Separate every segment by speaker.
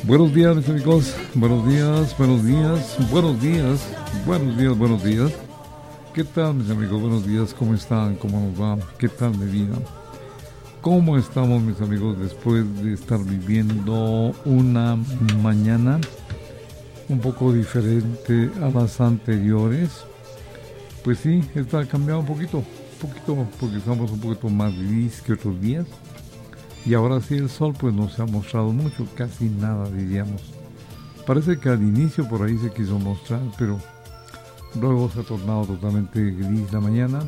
Speaker 1: Buenos días, mis amigos. Buenos días, buenos días, buenos días, buenos días, buenos días. ¿Qué tal, mis amigos? Buenos días, ¿cómo están? ¿Cómo nos va? ¿Qué tal mi vida? ¿Cómo estamos, mis amigos, después de estar viviendo una mañana un poco diferente a las anteriores? Pues sí, está cambiado un poquito, porque estamos un poquito más gris que otros días. Y ahora sí el sol pues no se ha mostrado mucho, casi nada diríamos. Parece que al inicio por ahí se quiso mostrar, pero luego se ha tornado totalmente gris la mañana.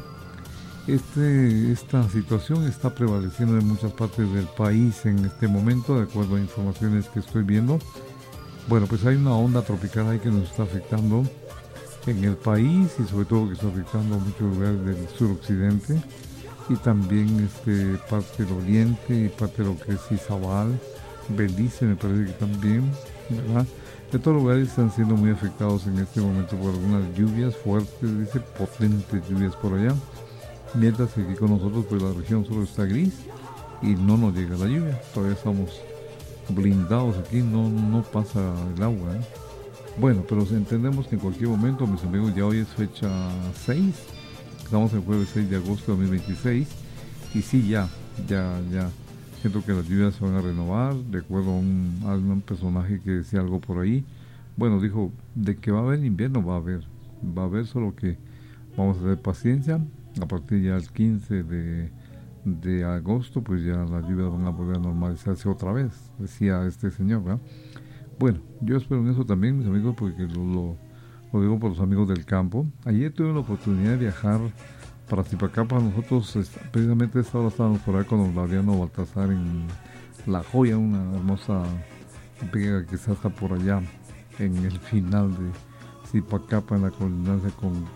Speaker 1: Esta situación está prevaleciendo en muchas partes del país en este momento, de acuerdo a informaciones que estoy viendo. Bueno, pues hay una onda tropical ahí que nos está afectando en el país y sobre todo que está afectando a muchos lugares del suroccidente y también parte del oriente y parte de lo que es Izabal, Belice me parece que también, ¿verdad? De todos los lugares están siendo muy afectados en este momento por algunas lluvias fuertes, dice, potentes lluvias por allá, mientras que aquí con nosotros pues la región solo está gris y no nos llega la lluvia, todavía estamos blindados aquí, no pasa el agua, ¿eh? Bueno, pero entendemos que en cualquier momento, mis amigos, ya hoy es fecha 6. Estamos el jueves 6 de agosto de 2026 y sí, ya siento que las lluvias se van a renovar. Recuerdo a un personaje que decía algo por ahí. Bueno, dijo, de que va a haber invierno, va a haber, solo que vamos a tener paciencia. A partir ya del 15 de agosto, pues ya las lluvias van a volver a normalizarse otra vez, decía este señor, ¿verdad? Bueno, yo espero en eso también, mis amigos, porque lo digo por los amigos del campo. Ayer tuve la oportunidad de viajar para Zipacapa. Nosotros precisamente esta hora estábamos por ahí con don Lauriano Baltasar en La Joya, una hermosa vega que está hasta por allá en el final de Zipacapa, en la colindancia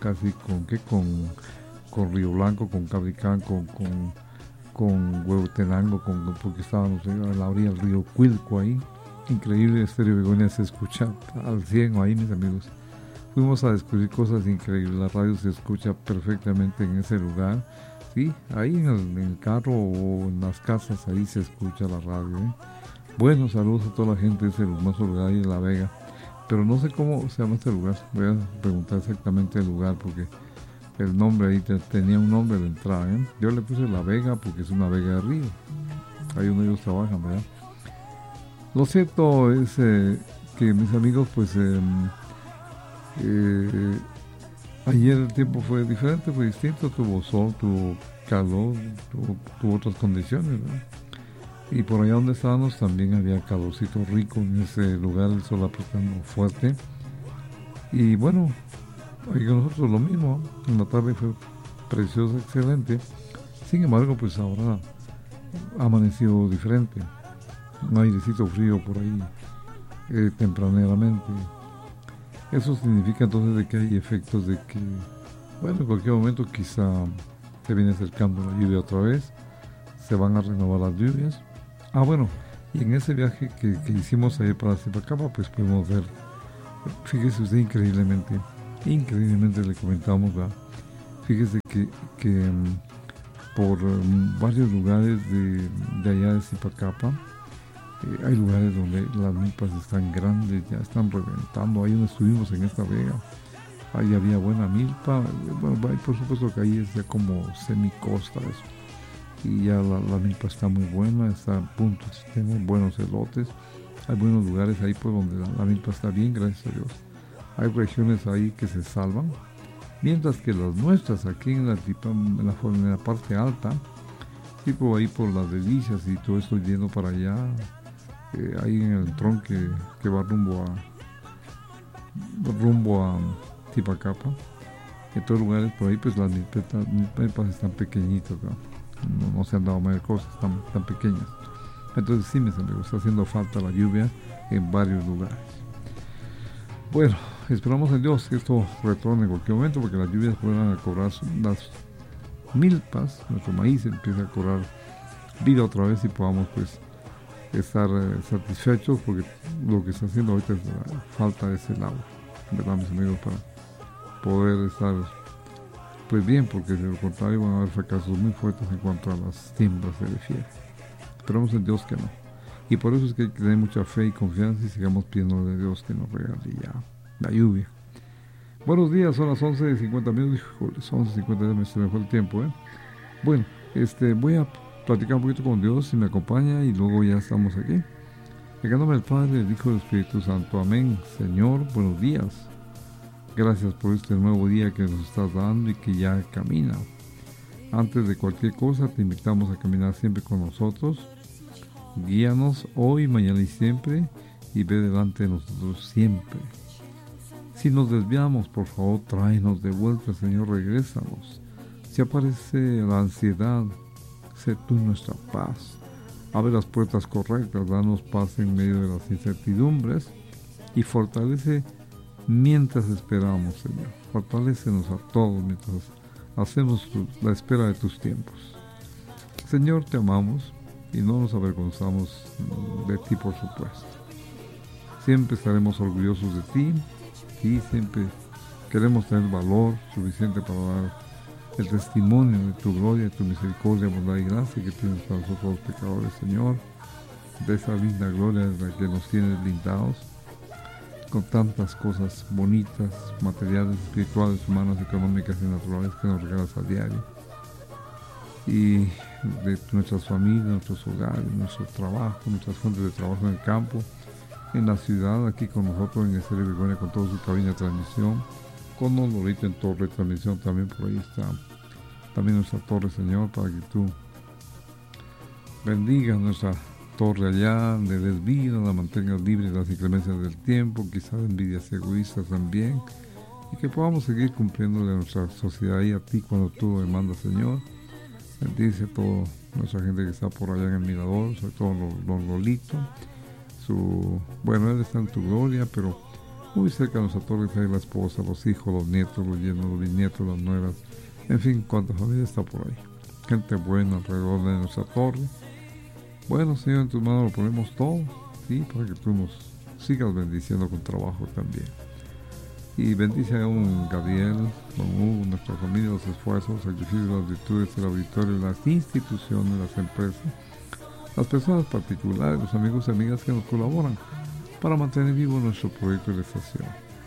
Speaker 1: con Río Blanco, con Cabricán, con Huehuetenango, porque estábamos a la orilla del río Cuilco ahí. Increíble, Estéreo Begonia se escucha al 100 ahí, mis amigos. Fuimos a descubrir cosas increíbles, la radio se escucha perfectamente en ese lugar, sí, ahí en el carro o en las casas, ahí se escucha la radio, ¿eh? Bueno, saludos a toda la gente de ese hermoso lugar ahí de La Vega, pero no sé cómo se llama este lugar, voy a preguntar exactamente el lugar porque el nombre ahí tenía un nombre de entrada, ¿eh? Yo le puse La Vega porque es una vega de río, ahí donde ellos trabajan, ¿verdad? Lo cierto es que mis amigos, pues ayer el tiempo fue diferente, fue distinto, tuvo sol, tuvo calor, tuvo otras condiciones, ¿verdad? Y por allá donde estábamos también había calorcito rico en ese lugar, el sol apretando fuerte. Y bueno, ahí con nosotros lo mismo, en la tarde fue precioso, excelente. Sin embargo, pues ahora ha amanecido diferente. Un airecito frío por ahí tempraneramente. Eso significa entonces de que hay efectos de que, bueno, en cualquier momento quizá se viene acercando la lluvia otra vez, se van a renovar las lluvias. Bueno, y en ese viaje que hicimos ahí para Zipacapa, pues pudimos ver, fíjese usted, increíblemente le comentábamos, ¿verdad? Fíjese que por varios lugares de allá de Zipacapa, hay lugares donde las milpas están grandes, ya están reventando. Ahí donde estuvimos en esta vega, ahí había buena milpa. Bueno, por supuesto que ahí es ya como semicosta eso. Y ya la milpa está muy buena, está a punto, tiene buenos elotes. Hay buenos lugares ahí por donde la milpa está bien, gracias a Dios. Hay regiones ahí que se salvan. Mientras que las nuestras aquí en la parte alta, tipo ahí por las Delicias y todo esto yendo para allá, ahí en el tronque que va rumbo a Zipacapa, en todos lugares por ahí pues las milpas están pequeñitas, no se han dado más cosas, están pequeñas. Entonces sí, mis amigos, está haciendo falta la lluvia en varios lugares. Bueno, esperamos en Dios que esto retorne en cualquier momento, porque las lluvias puedan cobrar las milpas, nuestro maíz empieza a cobrar vida otra vez y podamos pues estar satisfechos, porque lo que está haciendo ahorita es la falta de ese agua, ¿verdad, mis amigos? Para poder estar pues bien, porque de lo contrario van a haber fracasos muy fuertes en cuanto a las siembras se refiere. Esperamos en Dios que no. Y por eso es que hay que tener mucha fe y confianza y sigamos pidiendo de Dios que nos regale ya la lluvia. Buenos días, son las 11:50. Híjole, 11:50, se me fue el tiempo, ¿eh? Bueno, voy a platicar un poquito con Dios, si me acompaña, y luego ya estamos aquí. En el nombre del Padre, del Hijo y del Espíritu Santo. Amén. Señor, buenos días. Gracias por este nuevo día que nos estás dando y que ya camina. Antes de cualquier cosa, te invitamos a caminar siempre con nosotros. Guíanos hoy, mañana y siempre, y ve delante de nosotros siempre. Si nos desviamos, por favor, tráenos de vuelta, Señor, regrésanos. Si aparece la ansiedad, sé tú nuestra paz. Abre las puertas correctas, danos paz en medio de las incertidumbres y fortalece mientras esperamos, Señor. Fortalécenos a todos mientras hacemos la espera de tus tiempos. Señor, te amamos y no nos avergonzamos de ti, por supuesto. Siempre estaremos orgullosos de ti y siempre queremos tener valor suficiente para dar el testimonio de tu gloria, de tu misericordia, bondad y gracia que tienes para nosotros los pecadores, Señor, de esa linda gloria de la que nos tienes blindados, con tantas cosas bonitas, materiales, espirituales, humanas, económicas y naturales que nos regalas a diario, y de nuestras familias, nuestros hogares, nuestro trabajo, nuestras fuentes de trabajo en el campo, en la ciudad, aquí con nosotros en Estéreo Begonia, con toda su cabina de transmisión, con Don Lorito en torre de transmisión, también por ahí está también nuestra torre, Señor, para que tú bendigas nuestra torre allá, le des vida, la mantengas libre de las inclemencias del tiempo, quizás de envidias egoístas también, y que podamos seguir cumpliéndole a nuestra sociedad y a ti cuando tú demandas, Señor. Bendice a toda nuestra gente que está por allá en el Mirador, sobre todo Don Lolito. Él está en tu gloria, pero muy cerca de nuestra torre está la esposa, los hijos, los nietos, los yernos, los bisnietos, las nueras, en fin, cuánta familia está por ahí. Gente buena alrededor de nuestra torre. Bueno, Señor, en tus manos lo ponemos todo, ¿sí? Para que tú nos sigas bendiciendo con trabajo también. Y bendice a don Gabriel, don Hugo, nuestra familia, los esfuerzos, los sacrificios, las virtudes, el auditorio, las instituciones, las empresas, las personas particulares, los amigos y amigas que nos colaboran para mantener vivo nuestro proyecto de estación.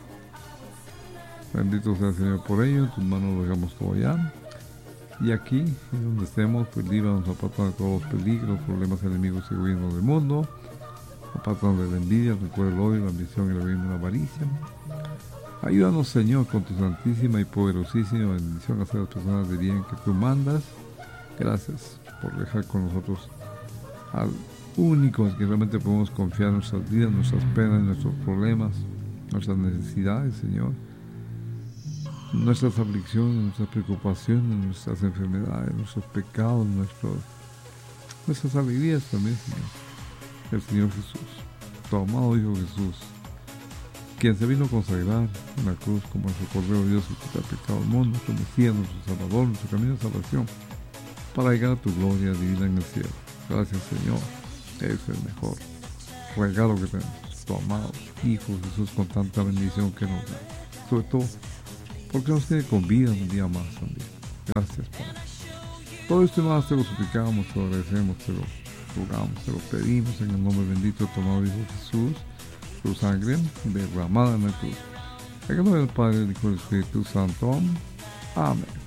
Speaker 1: Bendito sea el Señor por ello, en tus manos lo dejamos todo ya. Y aquí, donde estemos, pues líbranos, apartando de todos los peligros, problemas, enemigos y egoísmos del mundo, apartando de la envidia, el rencor, el odio, la ambición, el egoísmo y la avaricia. Ayúdanos, Señor, con tu santísima y poderosísima bendición a ser las personas de bien que tú mandas. Gracias por dejar con nosotros al único en que realmente podemos confiar en nuestras vidas, nuestras penas, nuestros problemas, nuestras necesidades, Señor, nuestras aflicciones, nuestras preocupaciones, nuestras enfermedades, nuestros pecados, nuestras alegrías también, Señor. El Señor Jesús, tu amado Hijo Jesús, quien se vino a consagrar en la cruz como nuestro Cordero de Dios y quitar el pecado del mundo, nuestro Mesías, nuestro Salvador, nuestro camino de salvación, para llegar a tu gloria divina en el cielo. Gracias, Señor. Es el mejor regalo que tenemos, tu amado Hijo Jesús, con tanta bendición que nos da. Sobre todo, porque nos tiene con vida un día más también. Gracias, Padre. Todo esto y más te lo suplicamos, te lo agradecemos, te lo rogamos, te lo pedimos en el nombre bendito de tu amado Hijo Jesús, tu sangre derramada en la cruz. En el nombre del Padre, del Hijo y del Espíritu Santo. Amén.